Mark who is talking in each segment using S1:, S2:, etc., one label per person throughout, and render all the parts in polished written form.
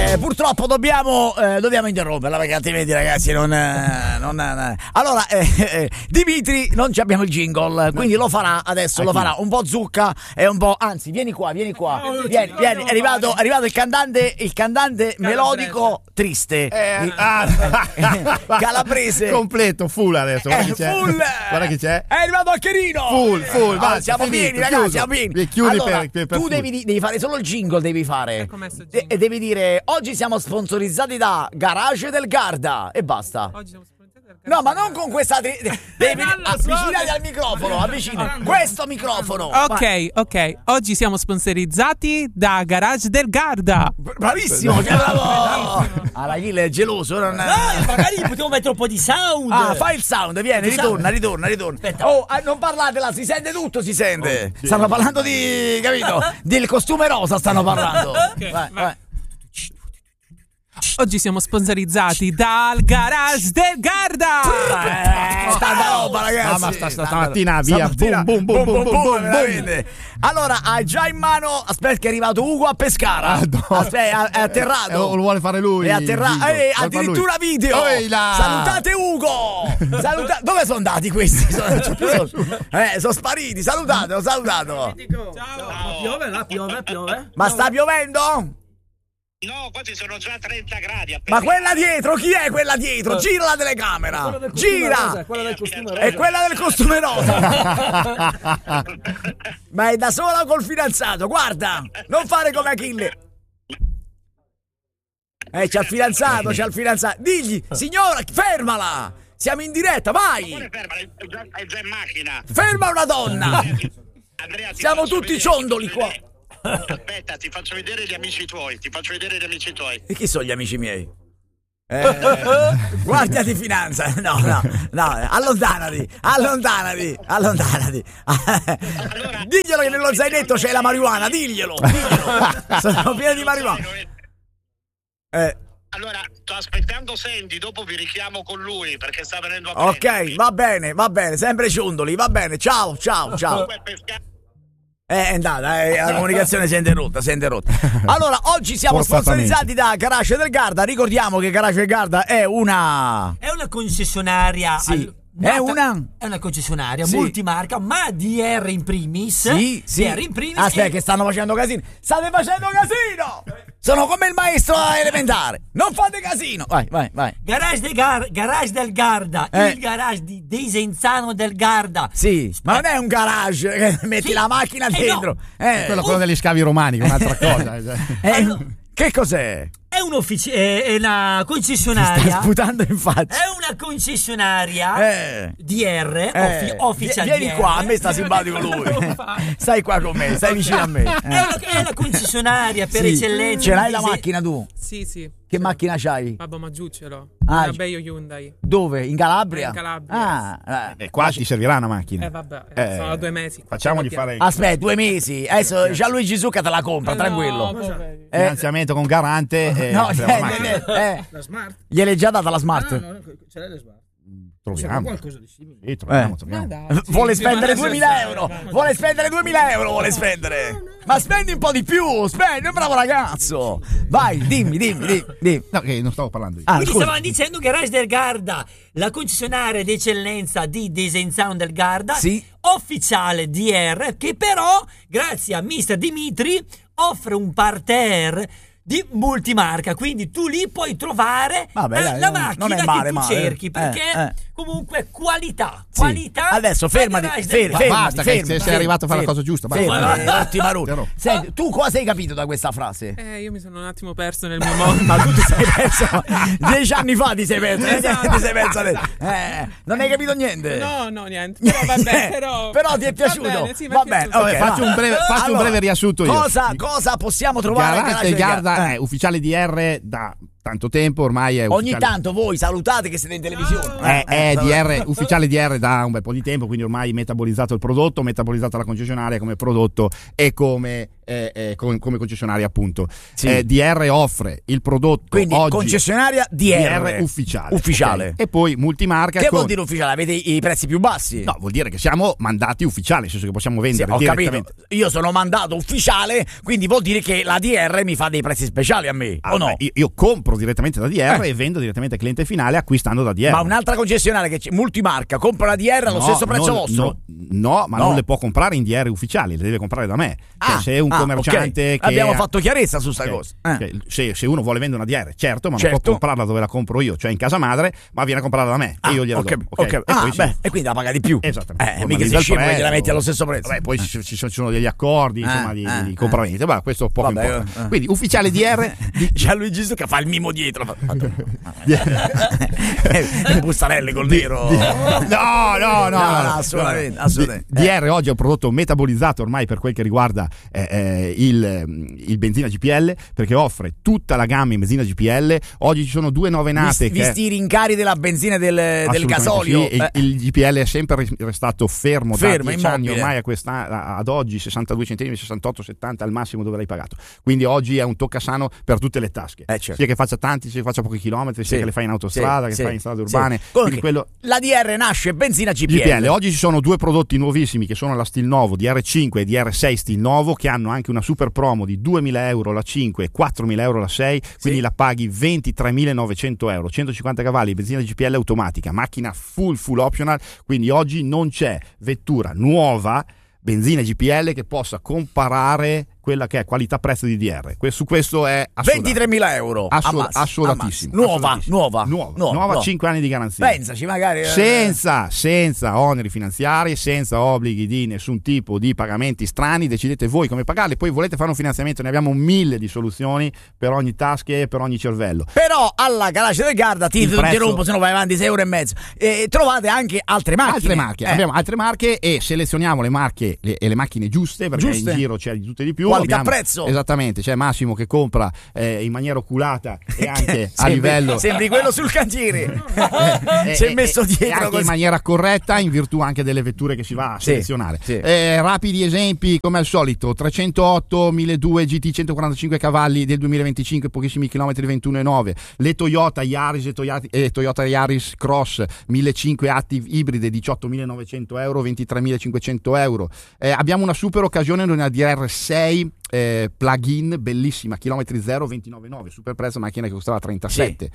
S1: Purtroppo dobbiamo interromperla perché altrimenti ragazzi non. Allora Dimitri non ci abbiamo il jingle, quindi lo farà adesso, lo farà un po' zucca e un po', anzi vieni qua, vieni, è arrivato il cantante melodico triste, calabrese
S2: completo, full adesso, guarda chi c'è. Guarda chi c'è,
S1: è arrivato Accherino,
S2: full,
S1: va, siamo pieni ragazzi, siamo pieni. Allora,
S2: per
S1: tu devi fare solo il jingle, devi fare e devi dire oggi siamo sponsorizzati da Garage del Garda e basta. Oggi siamo sponsorizzati dal Garda. No, ma non con questa devi avvicinare al microfono, questo microfono.
S3: Ok. Oggi siamo sponsorizzati da Garage del Garda.
S1: Bravissimo, bravo. Achille è geloso,
S4: magari potevo mettere un po' di sound.
S1: Fai il sound, vieni, ritorna.
S4: Aspetta.
S1: Oh, non parlate là, si sente tutto, si sente. Stanno parlando di, capito? Del costume rosa stanno parlando. Vai.
S3: Oggi siamo sponsorizzati dal Garage del Garda.
S1: Tanta roba, ragazzi.
S2: Ma stamattina via, boom.
S1: Allora, hai già in mano. Aspetta, che è arrivato Ugo a Pescara. Aspetta, è atterrato.
S2: Lo vuole fare lui.
S1: È atterrato. Addirittura video. Salutate Ugo. Dove sono andati questi? Sono spariti. Salutatelo.
S4: Ciao. Piove.
S1: Ma sta piovendo?
S5: No, qua ci sono già 30 gradi.
S1: Ma quella dietro, chi è quella dietro? Gira la telecamera. Gira. È quella del costume rosa. Ma è da sola o col fidanzato? Guarda, non fare come Achille. C'ha il fidanzato. Digli, signora, fermala. Siamo in diretta, vai.
S5: È già in macchina.
S1: Ferma una donna.
S5: Andrea,
S1: siamo tutti ciondoli qua.
S5: Aspetta, ti faccio vedere gli amici tuoi.
S1: E chi sono gli amici miei? Guardia di finanza. No, allontanati. Diglielo che nello zainetto c'è la marijuana, diglielo. Sono pieno di marijuana.
S5: Allora, sto aspettando Sandy, dopo vi richiamo con lui perché sta venendo a
S1: Ok, va bene, sempre ciondoli, va bene, ciao. È andata, la comunicazione si è interrotta. Allora, oggi siamo sponsorizzati da Garage del Garda. Ricordiamo che Garage del Garda è una
S4: concessionaria.
S1: Sì.
S4: È una concessionaria multimarca, ma DR in primis.
S1: Sì.
S4: DR in primis.
S1: Aspetta, che stanno facendo casino. State facendo casino! Sono come il maestro elementare. Non fate casino. Vai.
S4: Garage del Garda. Il garage di Desenzano del Garda.
S1: Sì, ma non è un garage che metti la macchina dentro.
S2: No. Quello degli scavi romani, che è un'altra cosa.
S1: Che cos'è?
S4: È una concessionaria.
S1: Stai sputando in faccia.
S4: È una concessionaria DR official.
S1: Vieni
S4: DR.
S1: qua, a me sta simpatico lui. Stai qua con me, stai vicino a me.
S4: È una concessionaria per eccellenza.
S1: Ce l'hai la macchina tu?
S3: Sì.
S1: Che macchina c'hai?
S3: Vabbè, ma giù ce l'ho.
S1: Una
S3: Bello Hyundai.
S1: Dove? In Calabria?
S3: In Calabria.
S2: Qua ti servirà una macchina.
S3: Vabbè, sono 2 mesi.
S2: Facciamogli fare.
S1: Aspetta, 2 mesi. Adesso Gianluigi Zucca te la compra, tranquillo.
S2: Finanziamento con garante.
S1: La
S6: Smart.
S1: Gliel'hai già data la Smart?
S6: No, ce l'hai la Smart.
S2: Troviamo
S6: qualcosa di simile.
S2: Sì, troviamo.
S1: Vuole spendere 2.000 euro. Vuole spendere 2.000 euro. Vuole spendere. Ma spendi un po' di più. Spendi, un bravo ragazzo. Vai, dimmi.
S2: No, che non stavo parlando io.
S4: Quindi stavamo dicendo Garage del Garda, la concessionaria d'eccellenza di Desenzano del Garda, ufficiale DR, che però, grazie a Mr. Dimitri, offre un parterre di multimarca, quindi tu lì puoi trovare la macchina che tu cerchi, perché comunque qualità.
S1: Adesso fermati.
S2: Basta, che sei arrivato a fare la cosa giusta.
S1: Senti, tu cosa hai capito da questa frase?
S3: Io mi sono un attimo perso nel mio mondo.
S1: Ma tu ti sei perso 10 anni fa, ti sei perso. Non hai capito niente?
S3: No, niente. Però vabbè,
S1: però ti è piaciuto? Va bene,
S2: faccio un breve riassunto io.
S1: Cosa possiamo trovare?
S2: Garage Garda ufficiale DR da tanto tempo, ormai è
S1: ogni
S2: ufficiale.
S1: tanto voi salutate che siete in televisione.
S2: DR, ufficiale DR da un bel po' di tempo, quindi ormai metabolizzato il prodotto, metabilizzata la concessionaria come prodotto e come concessionaria, appunto.
S1: Sì.
S2: DR offre il prodotto,
S1: quindi
S2: oggi
S1: concessionaria DR
S2: ufficiale. Okay. E poi multimarca.
S1: Che vuol dire ufficiale? Avete i prezzi più bassi?
S2: No, vuol dire che siamo mandati ufficiali, nel senso che possiamo vendere direttamente.
S1: Capito. Io sono mandato ufficiale, quindi vuol dire che la DR mi fa dei prezzi speciali a me, o no?
S2: Io compro direttamente da DR e vendo direttamente al cliente finale acquistando da DR.
S1: Ma un'altra concessionaria che multimarca compra la DR allo stesso prezzo vostro?
S2: No, non le può comprare in DR ufficiali, le deve comprare da me. Cioè, se è un commerciante che
S1: abbiamo fatto chiarezza su sta cosa.
S2: Se uno vuole vendere una DR, certo, ma non può comprarla dove la compro io, cioè in casa madre, ma viene a comprarla da me e io gliela do.
S1: E quindi la paga di più.
S2: Esattamente.
S1: Mica si scippa e gliela metti allo stesso prezzo.
S2: Poi ci sono degli accordi insomma di compravendita, ma questo poco importa. Quindi ufficiale DR
S1: Gianluigi Zucca fa il mimo dietro. Le bustarelle col nero.
S2: No,
S1: assolutamente.
S2: DR oggi è un prodotto metabolizzato ormai per quel che riguarda il benzina GPL, perché offre tutta la gamma in benzina GPL. Oggi ci sono due nuove nate.
S1: Visti i rincari della benzina e del gasolio.
S2: Sì, il GPL è sempre restato fermo da 10 anni ormai ad oggi 62 centesimi, 68, 70 al massimo dove l'hai pagato. Quindi oggi è un toccasano per tutte le tasche.
S1: Certo.
S2: Sia che faccia tanti, sia che faccia pochi chilometri, sia che le fai in autostrada, che fai in strade urbane.
S1: La DR nasce benzina GPL.
S2: Oggi ci sono due prodotti nuovissimi che sono la Stilnovo DR5 e DR6 Stilnovo, che hanno anche una super promo di 2.000 euro la 5 e 4.000 euro la 6, quindi la paghi 23.900 euro, 150 cavalli, benzina GPL automatica, macchina full optional. Quindi oggi non c'è vettura nuova benzina GPL che possa comparare quella che è qualità-prezzo di DR. Su questo è
S1: 23.000 euro
S2: assodatissimo.
S1: Nuova
S2: 5 anni di garanzia.
S1: Pensaci, magari
S2: senza oneri finanziari, senza obblighi di nessun tipo di pagamenti strani. Decidete voi come pagarli. Poi volete fare un finanziamento, ne abbiamo 1000 di soluzioni per ogni tasca e per ogni cervello.
S1: Però alla Garage del Garda ti rompo, se no vai avanti 6,5 euro. Trovate anche altre macchine.
S2: Abbiamo altre marche e selezioniamo le marche e le macchine giuste, perché in giro c'è di tutto e di più.
S1: Qualità-prezzo.
S2: Esattamente, c'è Massimo che compra in maniera oculata e anche a livello.
S1: Sembri quello sul cantiere. Si è messo dietro
S2: anche
S1: così.
S2: in maniera corretta, in virtù anche delle vetture che si va a selezionare. Rapidi esempi, come al solito: 308 1200 GT 145 cavalli del 2025, pochissimi chilometri, 21,9. Le Toyota Yaris e Toyota Yaris Cross 1.500 Active ibride, 18.900 euro, 23.500 euro. Abbiamo una super occasione di una DR6 plug-in bellissima, chilometri 0, 29,9, super prezzo, macchina che costava 37.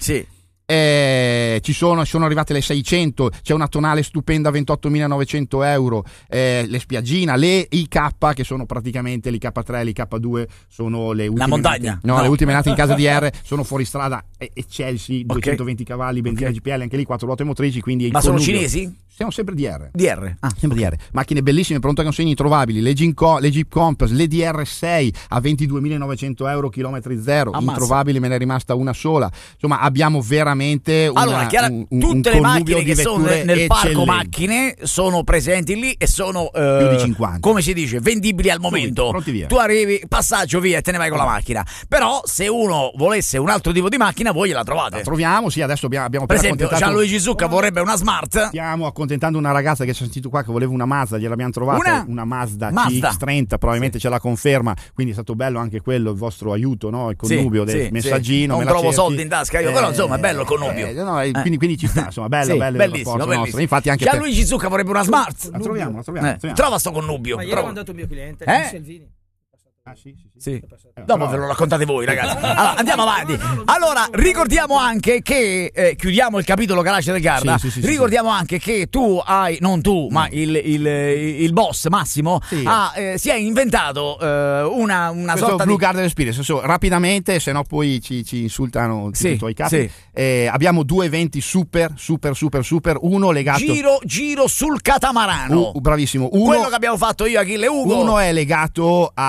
S2: Sono arrivate le 600, c'è una tonale stupenda 28.900 euro, le spiaggina, le IK che sono praticamente l'IK3, l'IK2 sono le ultime,
S1: la montagna,
S2: le ultime nate in casa di R, sono fuoristrada e Chelsea 220 cavalli, benzina GPL, anche lì 4 ruote motrici, quindi
S1: ma sono cinesi?
S2: Siamo sempre DR.
S1: Sempre DR.
S2: Macchine bellissime, pronte a consegna introvabili, le Jeep Compass, le DR6 a 22.900 euro, chilometri 0, introvabili, me ne è rimasta una sola. Insomma, abbiamo veramente
S1: tutte le macchine che sono nel parco
S2: eccellenti.
S1: Macchine sono presenti lì e sono
S2: più di 50.
S1: Come si dice, vendibili al momento.
S2: Pronti via.
S1: Tu arrivi, passaggio via e te ne vai con la macchina. Però se uno volesse un altro tipo di macchina, voi gliela trovate.
S2: La troviamo, sì, adesso abbiamo
S1: per esempio Gianluigi Zucca vorrebbe una Smart.
S2: Stiamo accontentando una ragazza che ci ha sentito qua che voleva una Mazda, gliel'abbiamo trovata, una Mazda CX-30, probabilmente ce la conferma, quindi è stato bello anche quello, il vostro aiuto, no? Il connubio del messaggino.
S1: Non trovo soldi in tasca io, però insomma è bello il connubio.
S2: Quindi ci sta, insomma, bellissimo.
S1: Infatti anche Gianluigi Zucca vorrebbe una Smart.
S2: La troviamo.
S1: Trova sto connubio.
S6: Ma ieri ho mandato un mio cliente, Salvini.
S1: Sì. Dopo ve lo raccontate voi, ragazzi. Allora, andiamo avanti. Allora, ricordiamo anche che chiudiamo il capitolo Garage del Garda. Ricordiamo anche che tu hai, non tu, ma il boss Massimo si è inventato una sorta
S2: Blue
S1: di
S2: Garden Experience. Rapidamente, se no poi ci insultano tutti i tuoi capi. Abbiamo due eventi super. Uno legato
S1: giro sul catamarano.
S2: Bravissimo.
S1: Quello che abbiamo fatto io, Achille Ugo.
S2: Uno è legato all'evento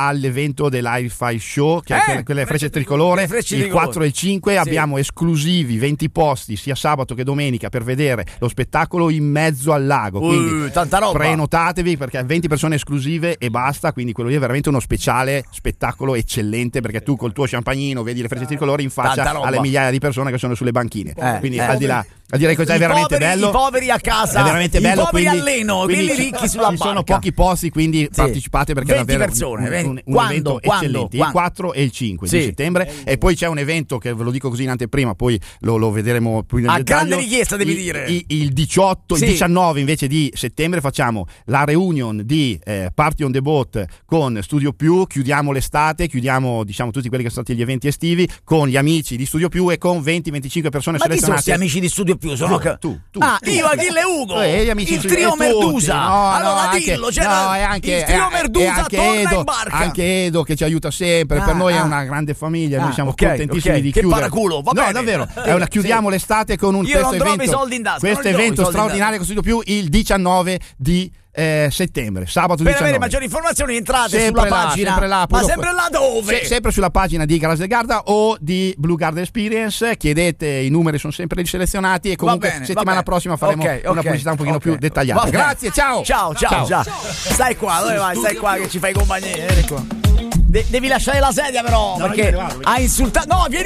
S2: l'evento dell'Hi-Fi Show, che è quelle frecce tricolore, il 4 e il 5. Sì. Abbiamo esclusivi 20 posti sia sabato che domenica per vedere lo spettacolo in mezzo al lago. Quindi
S1: tanta roba.
S2: Prenotatevi, perché 20 persone esclusive e basta. Quindi quello lì è veramente uno speciale spettacolo eccellente, perché tu col tuo champagnino vedi le frecce tricolore in faccia alle migliaia di persone che sono sulle banchine. Quindi al di là, a dire cosa è veramente bello,
S1: i poveri a casa,
S2: è veramente bello,
S1: i poveri all'eno, quelli ricchi sulla barca.
S2: Ci sono pochi posti, quindi partecipate, perché è davvero un evento eccellente. Il 4 e il 5 di settembre. E poi c'è un evento che ve lo dico così in anteprima, poi lo vedremo più nel dettaglio.
S1: Grande richiesta, devi dire.
S2: Il 18, il 19 invece di settembre facciamo la reunion di Party on the Boat con Studio Più. Chiudiamo l'estate, chiudiamo tutti quelli che sono stati gli eventi estivi con gli amici di Studio Più e con 20-25 persone selezionate. Ma chi sono
S1: questi amici di Studio Più? Sono
S2: tu.
S1: Io, Achille e Ugo,
S2: gli amici
S1: il trio Merdusa. Allora dillo, il trio Merdusa torna in barca.
S2: Anche Edo che ci aiuta sempre. Per noi è una grande famiglia, noi siamo contentissimi di chiudere.
S1: Che paraculo, va bene.
S2: No, davvero. Chiudiamo l'estate con questo evento straordinario con Studio Più il 19 di settembre, sabato 19.
S1: Per avere maggiori informazioni entrate sulla pagina.
S2: Sempre là,
S1: ma sempre là dove?
S2: Sempre sulla pagina di Garage del Garda o di Blue Garden Experience. Chiedete, i numeri sono sempre selezionati. E comunque settimana prossima faremo una pubblicità un pochino più dettagliata. Grazie, ciao.
S1: Stai qua, dove vai? Stai qua che ci fai compagnia. Devi lasciare la sedia però, perché ha insultato. No, vieni